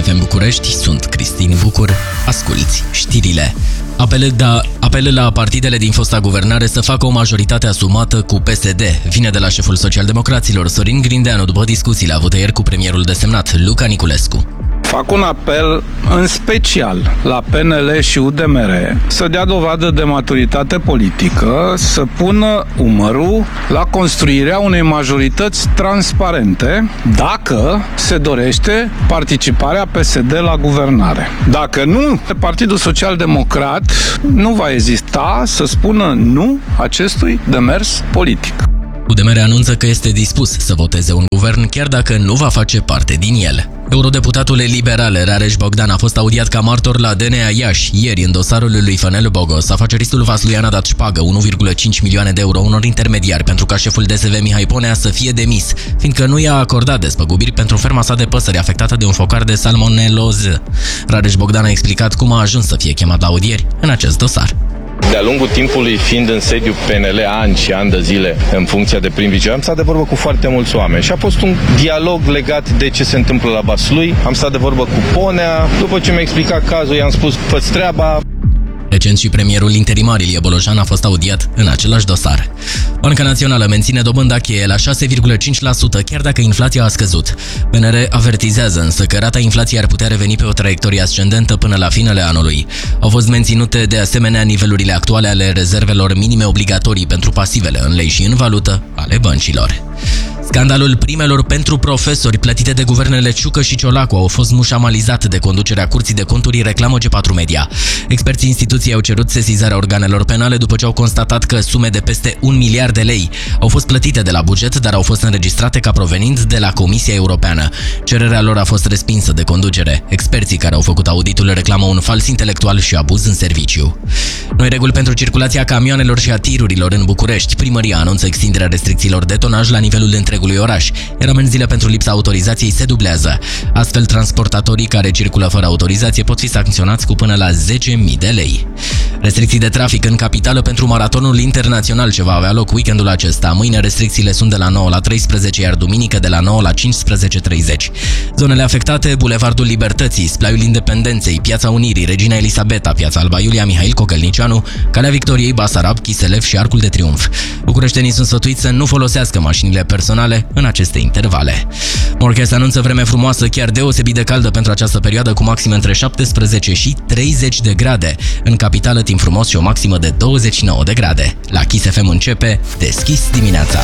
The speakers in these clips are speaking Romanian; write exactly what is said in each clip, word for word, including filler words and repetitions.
F M București, sunt Cristin Bucur, asculți știrile. Apele, da, apele la partidele din fosta guvernare să facă o majoritate asumată cu P S D vine de la șeful socialdemocraților Sorin Grindeanu după discuțiile avute ieri cu premierul desemnat Luca Niculescu. Fac un apel în special la P N L și U D M R să dea dovadă de maturitate politică, să pună umărul la construirea unei majorități transparente dacă se dorește participarea P S D la guvernare. Dacă nu, Partidul Social Democrat nu va ezita să spună nu acestui demers politic. U D M R anunță că este dispus să voteze un guvern chiar dacă nu va face parte din el. Eurodeputatul liberal Rareș Bogdan a fost audiat ca martor la D N A Iași ieri în dosarul lui Fănel Bogos. Afaceristul Vasluian a dat șpagă unu virgulă cinci milioane de euro unor intermediari pentru ca șeful D S V Mihai Ponea să fie demis, fiindcă nu i-a acordat despăgubiri pentru ferma sa de păsări afectată de un focar de salmoneloză. Rareș Bogdan a explicat cum a ajuns să fie chemat la audieri în acest dosar. De-a lungul timpului, fiind în sediu P N L ani și ani de zile în funcția de prim-vigilant, am stat de vorbă cu foarte mulți oameni și a fost un dialog legat de ce se întâmplă la Vaslui. Am stat de vorbă cu Ponea, după ce mi-a explicat cazul, i-am spus fă-ți treaba. Recent și premierul interimar Ilie Bolojan a fost audiat în același dosar. Banca Națională menține dobânda cheie la șase virgulă cinci la sută, chiar dacă inflația a scăzut. B N R avertizează însă că rata inflației ar putea reveni pe o traiectorie ascendentă până la finele anului. Au fost menținute de asemenea nivelurile actuale ale rezervelor minime obligatorii pentru pasivele în lei și în valută ale băncilor. Scandalul primelor pentru profesori plătite de guvernele Ciucă și Ciolacu au fost mușamalizat de conducerea Curții de Conturi, reclamă G patru Media. Experții instituției au cerut sesizarea organelor penale după ce au constatat că sume de peste un miliard de lei au fost plătite de la buget, dar au fost înregistrate ca provenind de la Comisia Europeană. Cererea lor a fost respinsă de conducere. Experții care au făcut auditul reclamă un fals intelectual și abuz în serviciu. Noi reguli pentru circulația camioanelor și a tirurilor în București. Primăria anunță extinderea restricțiilor de tonaj la nivelul întregului oraș, iar amenziile pentru lipsa autorizației se dublează. Astfel, transportatorii care circulă fără autorizație pot fi sancționați cu până la zece mii de lei. Restricții de trafic în capitală pentru maratonul internațional ce va avea loc weekendul acesta. Mâine restricțiile sunt de la nouă la treisprezece, iar duminică de la nouă la cincisprezece treizeci. Zonele afectate: Bulevardul Libertății, Splaiul Independenței, Piața Unirii, Regina Elisabeta, Piața Alba Iulia, Mihail Cogălnicianu, Calea Victoriei, Basarab, Chiselev și Arcul de Triumf. Bucureștenii sunt sfătuiți să nu folosească mașinile personale în aceste intervale. Morcast anunță vreme frumoasă, chiar deosebit de caldă pentru această perioadă, cu maxime între șaptesprezece și treizeci de grade. În capitală, timp frumos și o maximă de douăzeci și nouă de grade. La Kiss F M începe Deschis dimineața.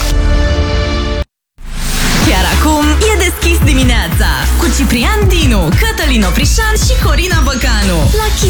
Chiar acum e Deschis dimineața cu Ciprian Dinu, Cătălin Oprișan și Corina Băcanu la Kiss